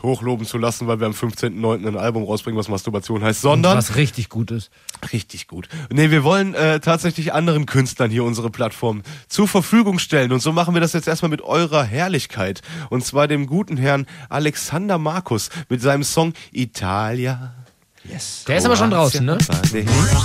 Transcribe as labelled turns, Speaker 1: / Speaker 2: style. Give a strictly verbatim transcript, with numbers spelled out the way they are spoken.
Speaker 1: hochloben zu lassen, weil wir am fünfzehnten neunten ein Album rausbringen, was Masturbation heißt, sondern...
Speaker 2: was richtig gut ist.
Speaker 1: Richtig gut. Nee, wir wollen äh, tatsächlich anderen Künstlern hier unsere Plattform zur Verfügung stellen. Und so machen wir das jetzt erstmal mit eurer Herrlichkeit. Und zwar dem guten Herrn Alexander Markus mit seinem Song Italia.
Speaker 2: Yes. Der ist aber schon draußen, ne?